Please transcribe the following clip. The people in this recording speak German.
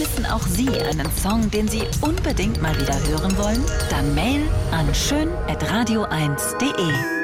Besitzen auch Sie einen Song, den Sie unbedingt mal wieder hören wollen? Dann Mail an schön@radio1.de.